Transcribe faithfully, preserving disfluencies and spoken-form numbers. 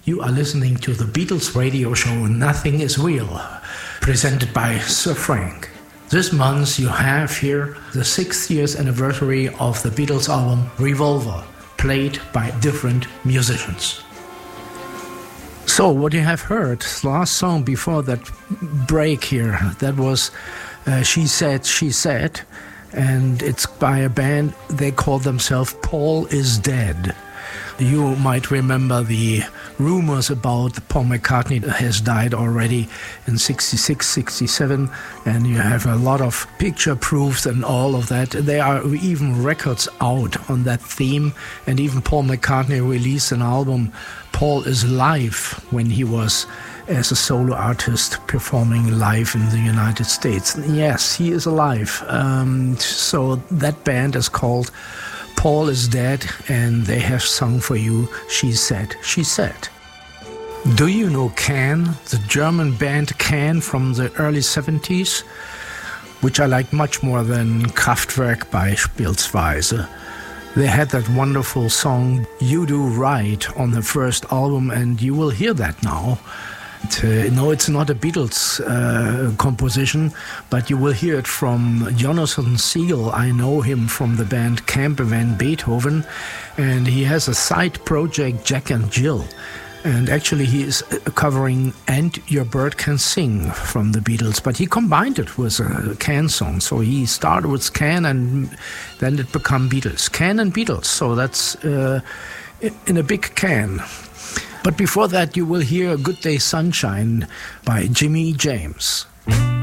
You are listening to the Beatles radio show Nothing is Real, presented by Sir Frank. This month you have here the sixth years anniversary of the Beatles album Revolver, played by different musicians. So what you have heard, last song before that break here, that was uh, She Said, She Said, and it's by a band, they call themselves Paul is Dead. You might remember the rumors about Paul McCartney has died already in sixty-six, sixty-seven, and you have a lot of picture proofs and all of that. There are even records out on that theme, and even Paul McCartney released an album, Paul is Live, when he was as a solo artist performing live in the United States. Yes, he is alive. Um, so that band is called Paul is Dead, and they have sung for you She Said, She Said. Do you know Can, the German band Can from the early seventies, which I like much more than Kraftwerk beispielsweise. They had that wonderful song You Do Right on the first album, and you will hear that now. Uh, no, it's not a Beatles uh, composition, but you will hear it from Jonathan Siegel. I know him from the band Camp Van Beethoven, and he has a side project, Jack and Jill. And actually he is covering And Your Bird Can Sing from the Beatles, but he combined it with a Can song. So he started with Can and then it became Beatles. Can and Beatles, so that's uh, in a big can. But before that, you will hear Good Day Sunshine by Jimmy James.